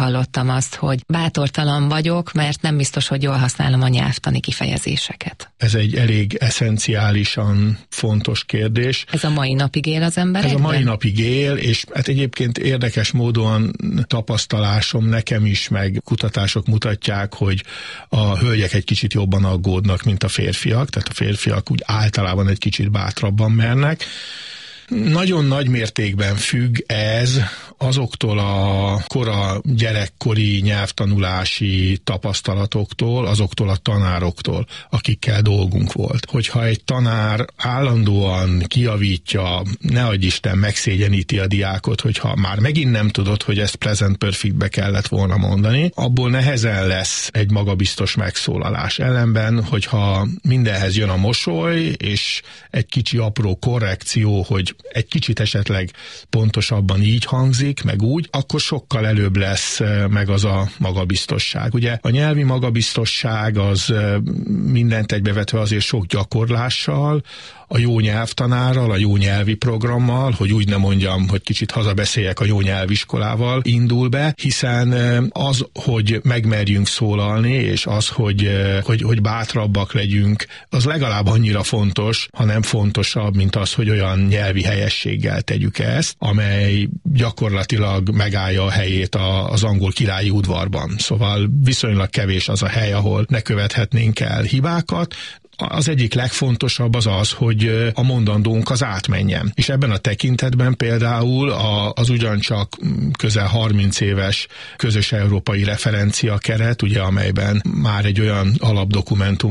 hallottam azt, hogy bátortalan vagyok, mert nem biztos, hogy jól használom a nyelvtani kifejezéseket. Ez egy elég eszenciálisan fontos kérdés. Ez a mai napig él az emberekben? Ez a mai napig él, és hát egyébként érdekes módon tapasztalásom nekem is, meg kutatások mutatják, hogy a hölgyek egy kicsit jobban aggódnak, mint a férfiak, tehát a férfiak úgy általában egy kicsit bátrabban mernek. Nagyon nagy mértékben függ ez azoktól a kora gyerekkori nyelvtanulási tapasztalatoktól, azoktól a tanároktól, akikkel dolgunk volt. Hogyha egy tanár állandóan kijavítja, ne adj Isten, megszégyeníti a diákot, hogyha már megint nem tudod, hogy ezt present perfectbe kellett volna mondani, abból nehezen lesz egy magabiztos megszólalás. Ellenben, hogyha mindenhez jön a mosoly, és egy kicsi apró korrekció, hogy egy kicsit esetleg pontosabban így hangzik, meg úgy, akkor sokkal előbb lesz meg az a magabiztosság. Ugye a nyelvi magabiztosság az mindent egybevetve azért sok gyakorlással, a jó nyelvtanárral, a jó nyelvi programmal, hogy úgy nem mondjam, hogy kicsit hazabeszéljek, a jó nyelviskolával indul be, hiszen az, hogy megmerjünk szólalni, és az, hogy bátrabbak legyünk, az legalább annyira fontos, ha nem fontosabb, mint az, hogy olyan nyelvi helyességgel tegyük ezt, amely gyakorlatilag megállja a helyét az angol királyi udvarban. Szóval viszonylag kevés az a hely, ahol ne követhetnénk el hibákat. Az egyik legfontosabb az, hogy a mondandónk az átmenjen. És ebben a tekintetben például az ugyancsak közel 30 éves közös európai referencia keret, ugye, amelyben már egy olyan alapdokumentum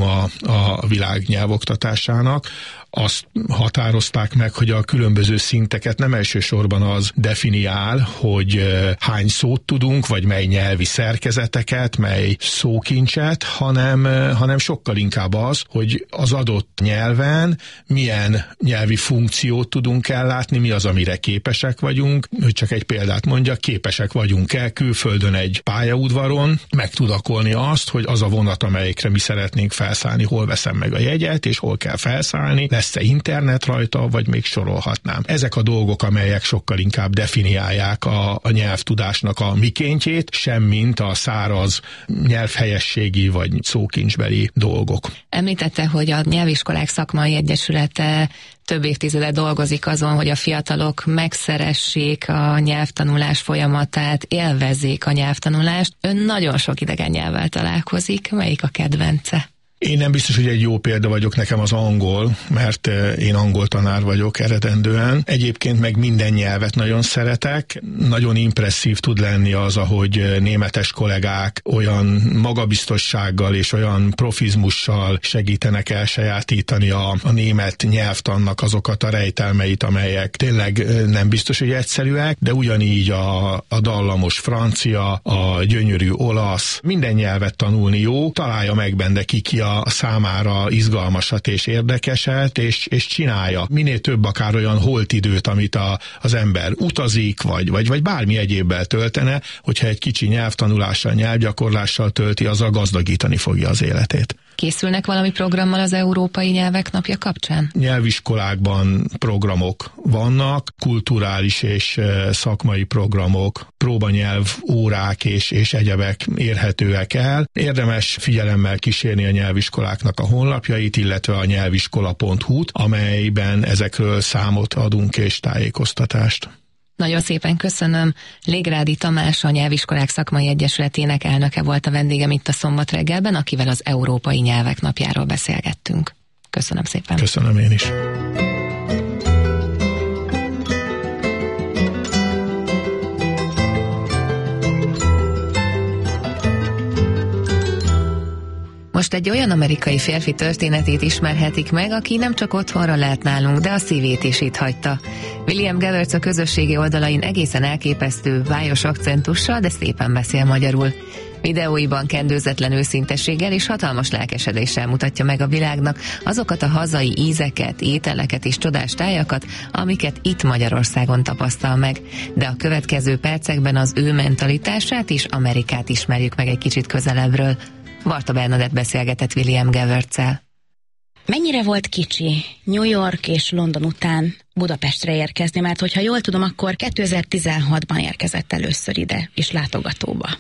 a világ nyelvoktatásának, azt határozták meg, hogy a különböző szinteket nem elsősorban az definiál, hogy hány szót tudunk, vagy mely nyelvi szerkezeteket, mely szókincset, hanem sokkal inkább az, hogy az adott nyelven milyen nyelvi funkciót tudunk ellátni, mi az, amire képesek vagyunk. Hogy csak egy példát mondjak, képesek vagyunk-e külföldön egy pályaudvaron megtudakolni azt, hogy az a vonat, amelyikre mi szeretnénk felszállni, hol veszem meg a jegyet, és hol kell felszállni, lesz-e internet rajta, vagy még sorolhatnám. Ezek a dolgok, amelyek sokkal inkább definiálják a nyelvtudásnak a mikéntjét, semmint a száraz nyelvhelyességi vagy szókincsbeli dolgok. Említette, hogy a Nyelviskolák Szakmai Egyesülete több évtizede dolgozik azon, hogy a fiatalok megszeressék a nyelvtanulás folyamatát, élvezzék a nyelvtanulást. Ön nagyon sok idegen nyelvvel találkozik. Melyik a kedvence? Én nem biztos, hogy egy jó példa vagyok, nekem az angol, mert én angol tanár vagyok eredendően. Egyébként meg minden nyelvet nagyon szeretek. Nagyon impresszív tud lenni az, ahogy németes kollégák olyan magabiztossággal és olyan profizmussal segítenek elsajátítani a német nyelvtannak azokat a rejtelmeit, amelyek tényleg nem biztos, hogy egyszerűek, de ugyanígy a dallamos francia, a gyönyörű olasz, minden nyelvet tanulni jó, találja meg benne ki a számára izgalmasat és érdekeset, és csinálja. Minél több akár olyan holtidőt, amit az ember utazik, vagy bármi egyébbel töltene, hogyha egy kicsi nyelvtanulással, nyelvgyakorlással tölti, azzal gazdagítani fogja az életét. Készülnek valami programmal az Európai Nyelvek Napja kapcsán? Nyelviskolákban programok vannak, kulturális és szakmai programok, próbanyelv órák és egyebek érhetőek el. Érdemes figyelemmel kísérni a nyelviskoláknak a honlapjait, illetve a nyelviskola.hu-t, amelyben ezekről számot adunk és tájékoztatást. Nagyon szépen köszönöm. Légrádi Tamás, a Nyelviskolák Szakmai Egyesületének elnöke volt a vendégem itt a Szombat reggelben, akivel az Európai Nyelvek Napjáról beszélgettünk. Köszönöm szépen. Köszönöm én is. Most egy olyan amerikai férfi történetét ismerhetik meg, aki nem csak otthonra lelt nálunk, de a szívét is itt hagyta. William Gewertz a közösségi oldalain egészen elképesztő, vályos akcentussal, de szépen beszél magyarul. Videóiban kendőzetlen őszintességgel és hatalmas lelkesedéssel mutatja meg a világnak azokat a hazai ízeket, ételeket és csodás tájakat, amiket itt Magyarországon tapasztal meg. De a következő percekben az ő mentalitását és Amerikát ismerjük meg egy kicsit közelebbről. Varta Bernadett beszélgetett William Gewertz-el. Mennyire volt kicsi New York és London után Budapestre érkezni, mert hogyha jól tudom, akkor 2016-ban érkezett először ide, és látogatóba.